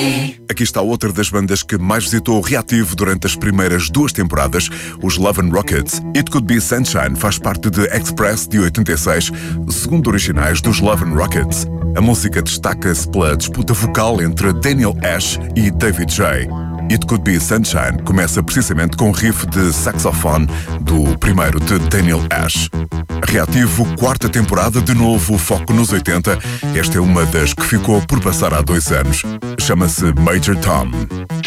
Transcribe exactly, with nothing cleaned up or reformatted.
Aqui está outra das bandas que mais visitou o Reativo durante as primeiras duas temporadas, os Love and Rockets. It Could Be Sunshine faz parte de Express de oitenta e seis, segundo originais dos Love and Rockets. A música destaca-se pela disputa vocal entre Daniel Ash e David J. It Could Be Sunshine começa precisamente com um riff de saxofone do primeiro de Daniel Ash. Reativo, quarta temporada, de novo foco nos oitenta. Esta é uma das que ficou por passar há dois anos. Chama-se Major Tom.